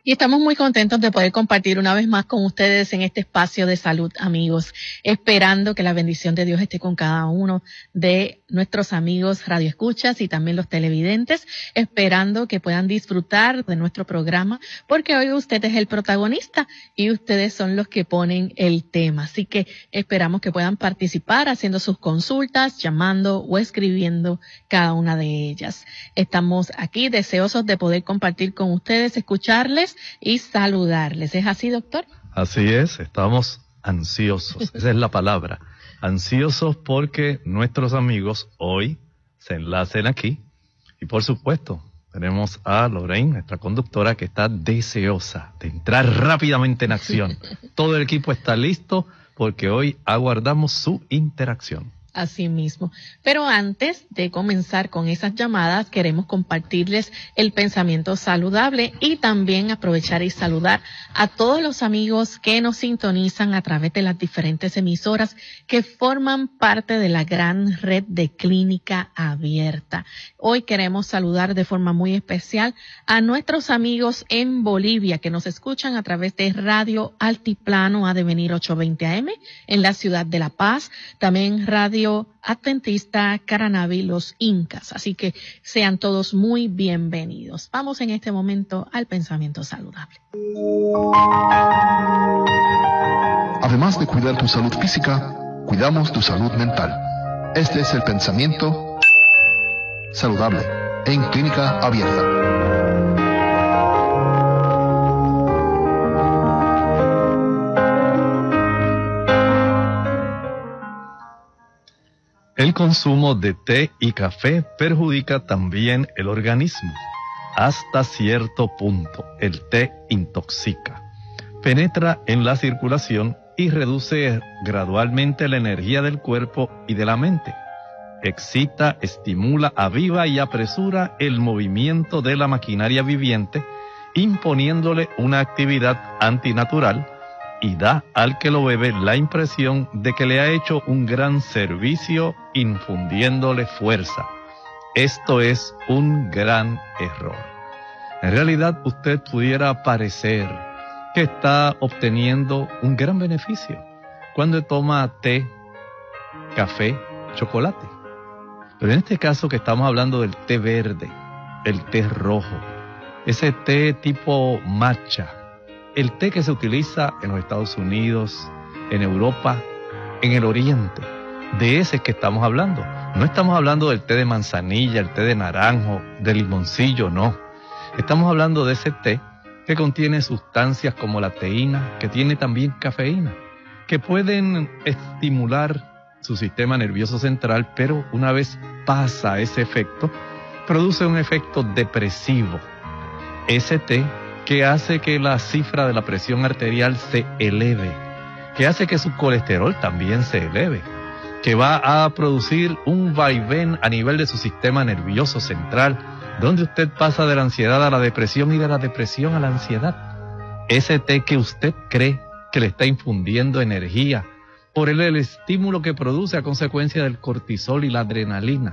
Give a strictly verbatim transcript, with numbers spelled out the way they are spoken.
Y estamos muy contentos de poder compartir una vez más con ustedes en este espacio de salud, amigos, esperando que la bendición de Dios esté con cada uno de nuestros amigos radioescuchas y también los televidentes, esperando que puedan disfrutar de nuestro programa, porque hoy usted es el protagonista y ustedes son los que ponen el tema. Así que esperamos que puedan participar haciendo sus consultas, llamando o escribiendo cada una de ellas. Estamos aquí deseosos de poder compartir con ustedes, escucharles y saludarles. ¿Es así, doctor? Así es, estamos ansiosos, esa es la palabra, ansiosos porque nuestros amigos hoy se enlacen aquí y por supuesto tenemos a Lorraine, nuestra conductora, que está deseosa de entrar rápidamente en acción. Todo el equipo está listo porque hoy aguardamos su interacción. Así mismo. Pero antes de comenzar con esas llamadas, queremos compartirles el pensamiento saludable y también aprovechar y saludar a todos los amigos que nos sintonizan a través de las diferentes emisoras que forman parte de la gran red de Clínica Abierta. Hoy queremos saludar de forma muy especial a nuestros amigos en Bolivia que nos escuchan a través de Radio Altiplano A Devenir ochocientos veinte A M en la ciudad de La Paz, también Radio Adventista Caranavi, Los Incas. Así que sean todos muy bienvenidos. Vamos en este momento al pensamiento saludable. Además de cuidar tu salud física, cuidamos tu salud mental. Este es el pensamiento saludable en Clínica Abierta. El consumo de té y café perjudica también el organismo. Hasta cierto punto, el té intoxica. Penetra en la circulación y reduce gradualmente la energía del cuerpo y de la mente. Excita, estimula, aviva y apresura el movimiento de la maquinaria viviente, imponiéndole una actividad antinatural, y da al que lo bebe la impresión de que le ha hecho un gran servicio infundiéndole fuerza. Esto es un gran error. En realidad usted pudiera parecer que está obteniendo un gran beneficio cuando toma té, café, chocolate. Pero en este caso que estamos hablando del té verde, el té rojo, ese té tipo matcha, el té que se utiliza en los Estados Unidos, en Europa, en el Oriente, de ese que estamos hablando. No estamos hablando del té de manzanilla, el té de naranjo, de limoncillo, no. Estamos hablando de ese té que contiene sustancias como la teína, que tiene también cafeína, que pueden estimular su sistema nervioso central, pero una vez pasa ese efecto, produce un efecto depresivo. Ese té que hace que la cifra de la presión arterial se eleve, que hace que su colesterol también se eleve, que va a producir un vaivén a nivel de su sistema nervioso central, donde usted pasa de la ansiedad a la depresión y de la depresión a la ansiedad. Ese té que usted cree que le está infundiendo energía por el, el estímulo que produce a consecuencia del cortisol y la adrenalina,